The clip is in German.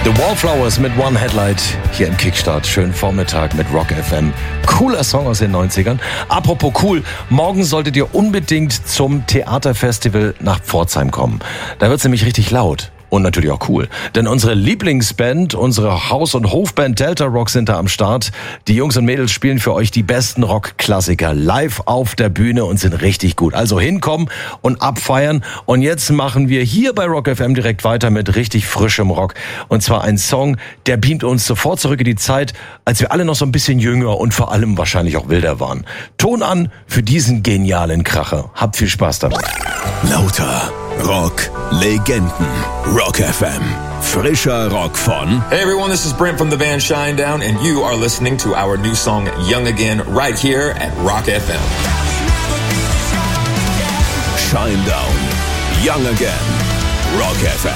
The Wallflowers mit One Headlight hier im Kickstart. Schönen Vormittag mit Rock FM. Cooler Song aus den 90ern. Apropos cool, morgen solltet ihr unbedingt zum Theaterfestival nach Pforzheim kommen. Da wird's nämlich richtig laut. Und natürlich auch cool. Denn unsere Lieblingsband, unsere Haus- und Hofband Delta Rock sind da am Start. Die Jungs und Mädels spielen für euch die besten Rockklassiker live auf der Bühne und sind richtig gut. Also hinkommen und abfeiern. Und jetzt machen wir hier bei Rock FM direkt weiter mit richtig frischem Rock. Und zwar ein Song, der beamt uns sofort zurück in die Zeit, als wir alle noch so ein bisschen jünger und vor allem wahrscheinlich auch wilder waren. Ton an für diesen genialen Kracher. Habt viel Spaß dabei. Lauter Rock Legenden. Rock FM. Frischer Rock von... Hey everyone, this is Brent from the band Shinedown, and you are listening to our new song Young Again right here at Rock FM. Shinedown. Young Again. Rock FM.